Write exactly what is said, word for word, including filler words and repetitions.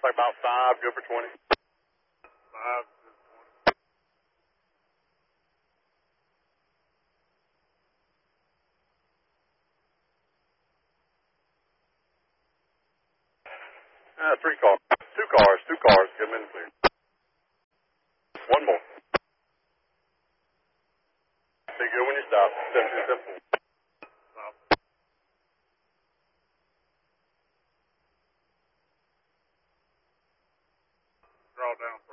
Like about five, good for twenty. Five. Uh, three cars. Two cars. Two cars. Get them in clear. One more. Be good when you stop. seventeen seventeen. Stop. Draw down.